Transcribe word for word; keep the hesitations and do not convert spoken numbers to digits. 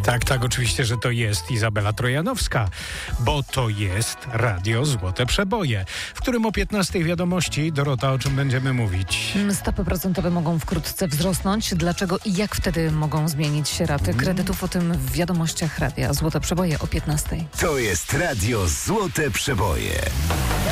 Tak, tak, oczywiście, że to jest Izabela Trojanowska, bo to jest Radio Złote Przeboje, w którym o piętnastej wiadomości. Dorota, o czym będziemy mówić? Stopy procentowe mogą wkrótce wzrosnąć. Dlaczego i jak wtedy mogą zmienić się raty kredytów? O tym w wiadomościach Radia Złote Przeboje o piętnastej. To jest Radio Złote Przeboje.